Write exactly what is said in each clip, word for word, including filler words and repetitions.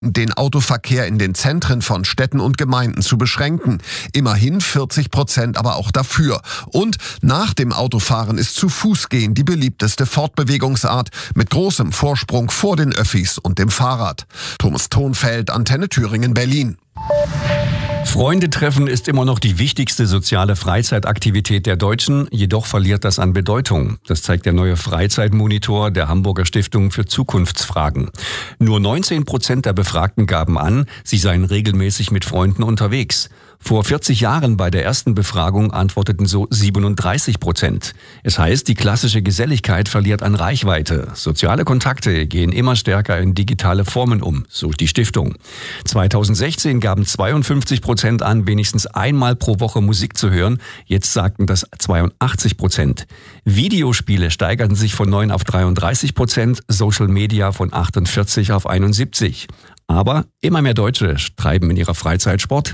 den Autoverkehr in den Zentren von Städten und Gemeinden zu beschränken. Immerhin vierzig Prozent aber auch dafür. Und nach dem Autofahren ist zu Fuß gehen die beliebteste Fortbewegungsart mit großem Vorsprung vor den Öffis und dem Fahrrad. Thomas Thonfeld, Antenne Thüringen, Berlin. Freunde treffen ist immer noch die wichtigste soziale Freizeitaktivität der Deutschen, jedoch verliert das an Bedeutung. Das zeigt der neue Freizeitmonitor der Hamburger Stiftung für Zukunftsfragen. Nur neunzehn Prozent der Befragten gaben an, sie seien regelmäßig mit Freunden unterwegs. Vor vierzig Jahren bei der ersten Befragung antworteten so siebenunddreißig Prozent. Es heißt, die klassische Geselligkeit verliert an Reichweite. Soziale Kontakte gehen immer stärker in digitale Formen um, so die Stiftung. zweitausendsechzehn gaben zweiundfünfzig Prozent an, wenigstens einmal pro Woche Musik zu hören. Jetzt sagten das zweiundachtzig Prozent. Videospiele steigerten sich von neun auf dreiunddreißig Prozent, Social Media von achtundvierzig auf einundsiebzig. Aber immer mehr Deutsche treiben in ihrer Freizeit Sport.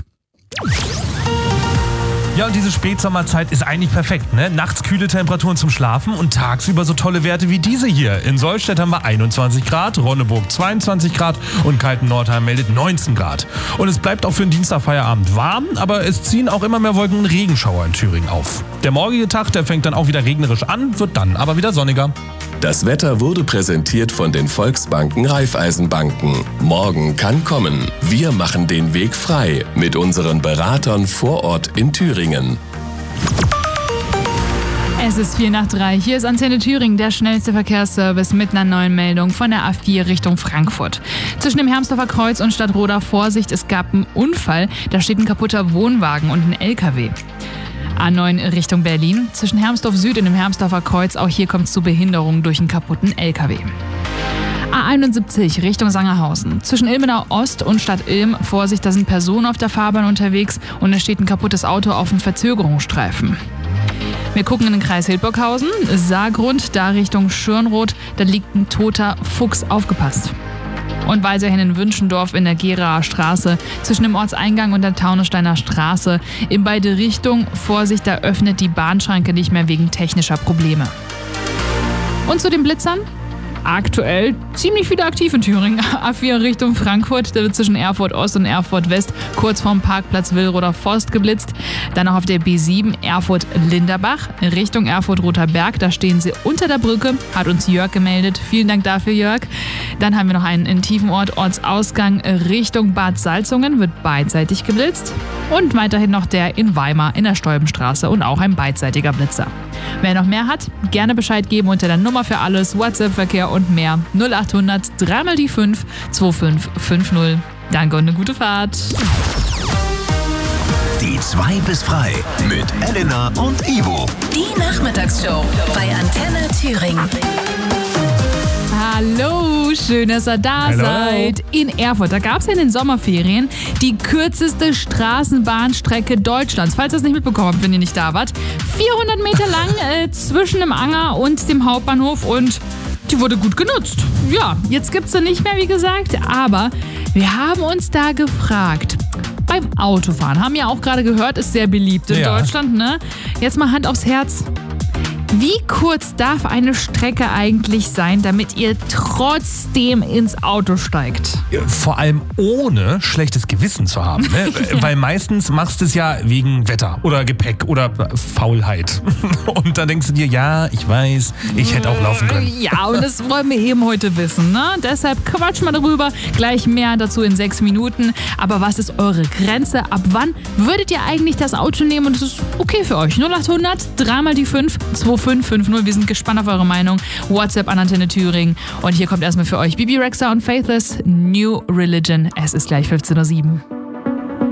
Ja, und diese Spätsommerzeit ist eigentlich perfekt, ne? Nachts kühle Temperaturen zum Schlafen und tagsüber so tolle Werte wie diese hier. In Sollstedt haben wir einundzwanzig Grad, Ronneburg zweiundzwanzig Grad und Kalten-Nordheim meldet neunzehn Grad. Und es bleibt auch für den Dienstagfeierabend warm, aber es ziehen auch immer mehr Wolken und Regenschauer in Thüringen auf. Der morgige Tag, der fängt dann auch wieder regnerisch an, wird dann aber wieder sonniger. Das Wetter wurde präsentiert von den Volksbanken Raiffeisenbanken. Morgen kann kommen. Wir machen den Weg frei mit unseren Beratern vor Ort in Thüringen. Es ist vier nach drei. Hier ist Antenne Thüringen, der schnellste Verkehrsservice mit einer neuen Meldung von der A vier Richtung Frankfurt. Zwischen dem Hermsdorfer Kreuz und Stadtroda Vorsicht, es gab einen Unfall. Da steht ein kaputter Wohnwagen und ein L K W. A neun Richtung Berlin. Zwischen Hermsdorf Süd und dem Hermsdorfer Kreuz, auch hier kommt es zu Behinderungen durch einen kaputten L K W. A einundsiebzig Richtung Sangerhausen. Zwischen Ilmenau Ost und Stadt Ilm, Vorsicht, da sind Personen auf der Fahrbahn unterwegs und es steht ein kaputtes Auto auf dem Verzögerungsstreifen. Wir gucken in den Kreis Hildburghausen. Saargrund, da Richtung Schirnroth, da liegt ein toter Fuchs, aufgepasst. Und weiterhin in Wünschendorf in der Geraer Straße, zwischen dem Ortseingang und der Taunussteiner Straße. In beide Richtungen, Vorsicht, da öffnet die Bahnschranke nicht mehr wegen technischer Probleme. Und zu den Blitzern? Aktuell ziemlich wieder aktiv in Thüringen. A vier Richtung Frankfurt, da wird zwischen Erfurt Ost und Erfurt West kurz vorm Parkplatz Willroder Forst geblitzt. Dann auch auf der B sieben Erfurt-Linderbach Richtung Erfurt-Roter Berg, da stehen sie unter der Brücke, hat uns Jörg gemeldet. Vielen Dank dafür, Jörg. Dann haben wir noch einen in Tiefenort, Ortsausgang Richtung Bad Salzungen, wird beidseitig geblitzt. Und weiterhin noch der in Weimar in der Stolbenstraße und auch ein beidseitiger Blitzer. Wer noch mehr hat, gerne Bescheid geben unter der Nummer für alles, WhatsApp-Verkehr und mehr null achthundert drei mal die fünf zwei fünf fünf null. Danke und eine gute Fahrt. Die zwei bis frei mit Elena und Ivo. Die Nachmittagsshow bei Antenne Thüringen. Hallo, schön, dass ihr da Hallo. seid. In Erfurt, da gab es ja in den Sommerferien die kürzeste Straßenbahnstrecke Deutschlands. Falls ihr es nicht mitbekommen habt, wenn ihr nicht da wart. vierhundert Meter lang äh, zwischen dem Anger und dem Hauptbahnhof und die wurde gut genutzt. Ja, jetzt gibt's sie nicht mehr, wie gesagt, aber wir haben uns da gefragt. Beim Autofahren, haben ja auch gerade gehört, ist sehr beliebt in Ja. Deutschland, ne? Jetzt mal Hand aufs Herz. Wie kurz darf eine Strecke eigentlich sein, damit ihr trotzdem ins Auto steigt? Vor allem ohne schlechtes Gewissen zu haben. Ne? Weil meistens machst du es ja wegen Wetter oder Gepäck oder Faulheit. Und dann denkst du dir, ja, ich weiß, ich hätte auch laufen können. Ja, und das wollen wir eben heute wissen, ne? Deshalb quatschen wir darüber. Gleich mehr dazu in sechs Minuten. Aber was ist eure Grenze? Ab wann würdet ihr eigentlich das Auto nehmen und es ist okay für euch? null achthundert drei mal die fünf zwei fünf fünf null. Wir sind gespannt auf eure Meinung. WhatsApp an Antenne Thüringen. Und hier kommt erstmal für euch Bibi Rexha und Faithless, New Religion. Es ist gleich fünfzehn Uhr sieben.